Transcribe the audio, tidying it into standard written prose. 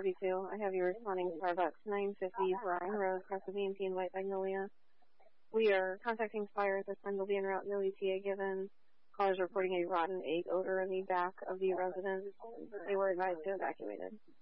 1042. I have you responding Starbucks 950 Bryan Road, Castle B&P in White Magnolia. We are contacting fire at this time. They'll be en route to the ETA given. Callers reporting a rotten egg odor in the back of the residence. They were advised to evacuate it.